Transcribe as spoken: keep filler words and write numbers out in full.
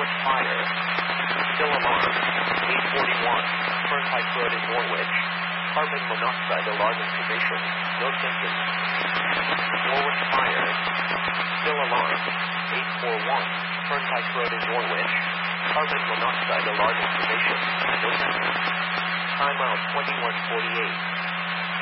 Forward fire. Still alarm. eight forty-one. Turnpike Road in Norwich. Carbon monoxide alarm information. No symptoms. Forward fire. Still alarm. eight forty-one. Turnpike Road in Norwich. Carbon monoxide alarm information. No symptoms. Time out twenty-one forty-eight.